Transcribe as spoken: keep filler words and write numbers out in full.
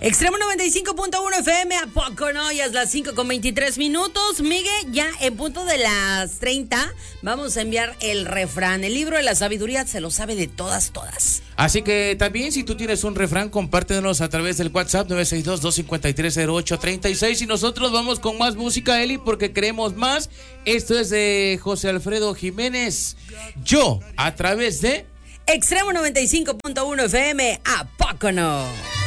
Extremo noventa y cinco punto uno F M, ¿a poco no? Ya es las cinco con veintitrés minutos. Miguel, ya en punto de las treinta vamos a enviar el refrán. El libro de la sabiduría se lo sabe de todas, todas. Así que también si tú tienes un refrán, compártenos a través del WhatsApp nueve seis dos, dos cinco tres, cero ocho tres seis. Y nosotros vamos con más música, Eli, porque queremos más. Esto es de José Alfredo Jiménez. Yo, a través de... Extremo noventa y cinco punto uno F M, ¿a poco no?